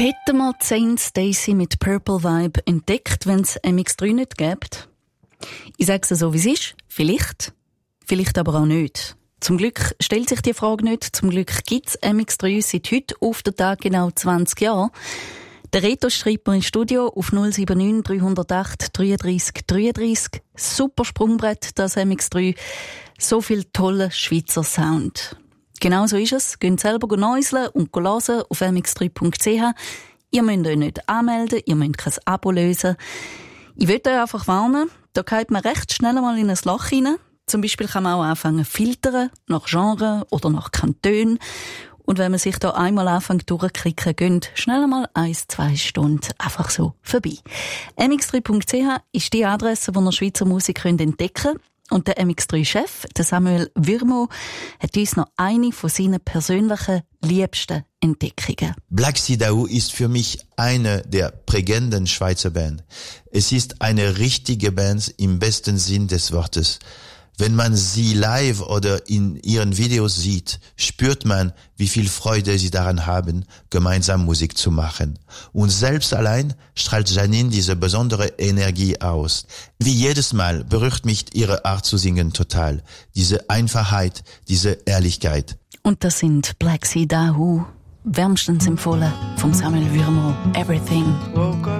Hätten wir Zane Stacy mit Purple Vibe entdeckt, wenn es MX3 nicht gäbe? Ich sage es so, wie es ist. Vielleicht aber auch nicht. Zum Glück stellt sich die Frage nicht. Zum Glück gibt es MX3 seit heute auf den Tag genau 20 Jahre. Der Reto schreibt mir ins Studio auf 079 308 33 33. Super Sprungbrett, das MX3. So viel toller Schweizer Sound. Genau so ist es. Geht selber neuseln und hören auf mx3.ch. Ihr müsst euch nicht anmelden, ihr müsst kein Abo lösen. Ich will euch einfach warnen, da geht man recht schnell mal in ein Loch rein. Zum Beispiel kann man auch anfangen zu filtern, nach Genre oder nach Kanton. Und wenn man sich da einmal anfängt durchzuklicken, gehen schnell mal 1-2 Stunden einfach so vorbei. mx3.ch ist die Adresse, wo ihr Schweizer Musik entdecken könnt. Und der MX3-Chef, der Samuel Würmo, hat uns noch eine von seinen persönlichen liebsten Entdeckungen. Black Sea Dao ist für mich eine der prägenden Schweizer Band. Es ist eine richtige Band im besten Sinn des Wortes. Wenn man sie live oder in ihren Videos sieht, spürt man, wie viel Freude sie daran haben, gemeinsam Musik zu machen. Und selbst allein strahlt Janine diese besondere Energie aus. Wie jedes Mal berührt mich ihre Art zu singen total. Diese Einfachheit, diese Ehrlichkeit. Und das sind Black Sea Dao, wärmstens empfohlen vom Samuel Würmo. Everything. Woke up